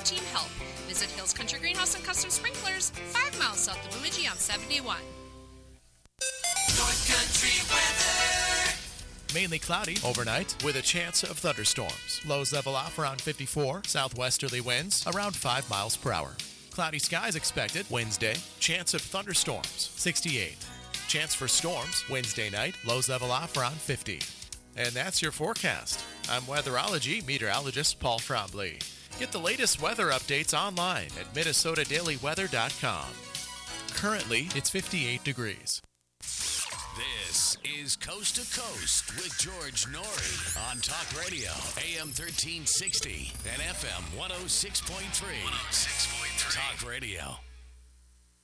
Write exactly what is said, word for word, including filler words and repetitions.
team help. Visit Hills Country Greenhouse and Custom Sprinklers, five miles south of Bemidji on seventy-one. North Country weather. Mainly cloudy overnight with a chance of thunderstorms. Lows level off around fifty-four. Southwesterly winds around five miles per hour. Cloudy skies expected Wednesday. Chance of thunderstorms sixty-eight. Chance for storms Wednesday night. Lows level off around fifty. And that's your forecast. I'm weatherology meteorologist Paul Trombley. Get the latest weather updates online at Minnesota Daily Weather dot com. Currently, it's fifty-eight degrees. This is Coast to Coast with George Norrie on Talk Radio, A M thirteen sixty and F M one oh six point three. Talk Radio.